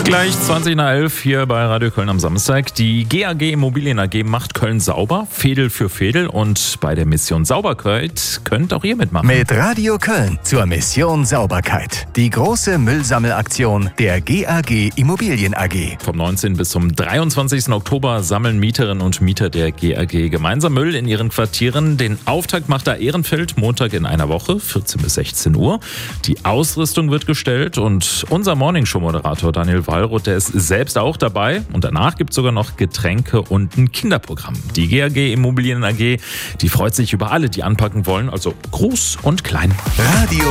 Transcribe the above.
Gleich 20:11 hier bei Radio Köln am Samstag. Die GAG Immobilien AG macht Köln sauber, Fädel für Fädel, und bei der Mission Sauberkeit könnt auch ihr mitmachen. Mit Radio Köln zur Mission Sauberkeit. Die große Müllsammelaktion der GAG Immobilien AG. Vom 19. bis zum 23. Oktober sammeln Mieterinnen und Mieter der GAG gemeinsam Müll in ihren Quartieren. Den Auftakt macht da Ehrenfeld Montag in einer Woche, 14 bis 16 Uhr. Die Ausrüstung wird gestellt und unser Morningshow-Moderator Daniel Wallroth, der ist selbst auch dabei, und danach gibt es sogar noch Getränke und ein Kinderprogramm. Die GAG Immobilien AG, die freut sich über alle, die anpacken wollen, also groß und klein. Radio